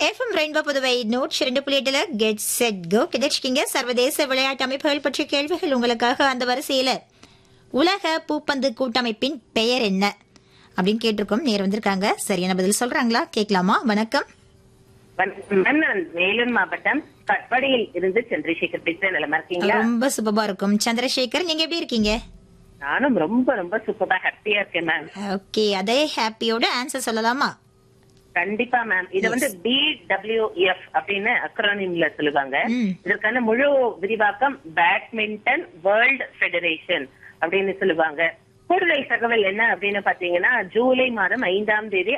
FM rainbow Puduvai 102.8 get set go கிடைச்சிக்கிங்க. சர்வதேச விளையாட்டு அமைப்புகள் பற்றிய கேள்விகள் உங்களுக்காக. அந்த வரிசையில உலக பூப்பந்து கூட்டமைப்பின் பெயர் என்ன அப்படின்னு கேட்டிருக்கோம். நேர் வந்திருக்காங்க, சரியான பதில் சொல்றாங்களா கேட்கலாமா? வணக்கம். நான் வேலூர் மாவட்டம் கட்பாடியில் இருந்து சந்திரசேகர் பேசுறேன். நல்லா இருக்கீங்களா? ரொம்ப சூப்பரா இருக்கும் சந்திரசேகர், நீங்க எப்படி இருக்கீங்க? நானும் ரொம்ப ரொம்ப சூப்பரா ஹாப்பியா இருக்கேன் மேம். ஓகே, அதே ஹாப்பியோட ஆன்சர் சொல்லலாமா? கண்டிப்பா மேம். இத வந்து BWF அப்படின்னு அக்ரானிம்ல சொல்லுவாங்க. இதற்கான முழு விரிவாக்கம் பேட்மிண்டன் வேர்ல்ட் ஃபெடரேஷன் அப்படின்னு சொல்லுவாங்க. கூடுதல் தகவல் என்ன அப்படின்னு பாத்தீங்கன்னா, ஜூலை மாதம் 5ஆம் தேதி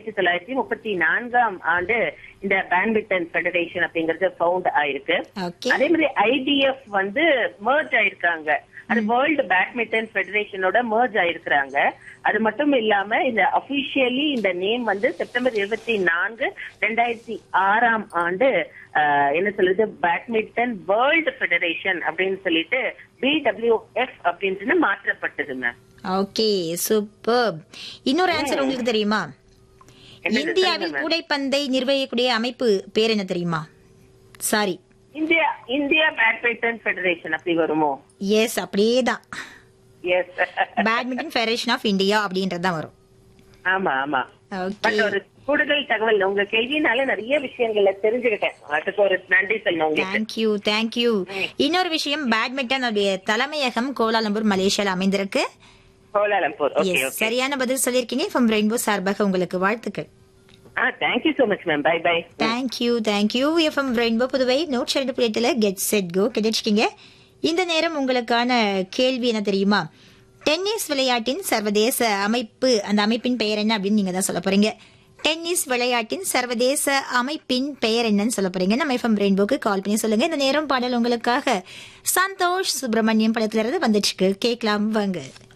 1934ஆம் ஆண்டு இந்த பேட்மிண்டன் ஃபெடரேஷன் அப்படிங்கறது பவுண்ட் ஆயிருக்கு. அதே மாதிரி IBF வந்து மெர்ஜ் ஆயிருக்காங்க. அது வேர்ல்டு பேட்மிண்டன் ஃபெடரேஷனோட மெர்ஜ் ஆயிருக்கிறாங்க. அது மட்டும் இல்லாம இந்த அபிஷியலி இந்த நேம் வந்து செப்டம்பர் 24, 2006ஆம் ஆண்டு என்ன சொல்லுது, பேட்மிண்டன் வேர்ல்டு ஃபெடரேஷன் அப்படின்னு சொல்லிட்டு BWF அப்படின்னு மாற்றப்பட்டது மேம். Okay, super. இன்னொரு ஆன்சர் உங்களுக்கு தெரியுமா? இந்தியாவில் கூடைப்பந்தை நிர்வகிக்கக்கூடிய அமைப்பு பேர் என்ன தெரியுமா? சாரி, இந்தியா பேட்மிண்டன் ஃபெடரேஷன் அப்படி வருமோ? எஸ், அப்படியேதான். S, badminton federation of India அப்படின்றதுதான் வரும். ஆமா ஆமா. ஓகே, ஒரு கூடுதல் தகவல் உங்க கேள்வினால நிறைய விஷயங்கள்ல தெரிஞ்சுக்கிட்டேன். அதுக்கு ஒரு நன்றி சொல்லணும். தேங்க்யூ. இன்னொரு விஷயம், பேட்மிண்டன் தலைமையகம் கோலாலம்பூர் மலேசியால அமைந்திருக்கு. கோலாலம்பூர். சரியான பதில் சொல்லிருக்கீங்க. ஃப்ரம் ரெயின்போ சார்பாக உங்களுக்கு வாழ்த்துக்கள். Thank you so much ma'am. Bye bye. Thank you. FM rainbow Puduvai 102.8 get set go கிடைச்சிக்கிங்க. இந்த நேரம் உங்களுக்கான கேள்வி என்ன தெரியுமா? டென்னிஸ் விளையாட்டின் சர்வதேச அமைப்பு, அந்த அமைப்பின் பெயர் என்ன அப்படின்னு நீங்க தான் சொல்ல போறீங்க. டென்னிஸ் விளையாட்டின் சர்வதேச அமைப்பின் பெயர் என்னன்னு சொல்ல போறீங்க. நம்ம FM ரெயின்போக்கு கால் பண்ணி சொல்லுங்க. இந்த நேரம் பாடல் உங்களுக்காக சந்தோஷ் சுப்பிரமணியம் படத்துல இருந்து வந்துச்சு, கேட்கலாம் வாங்க.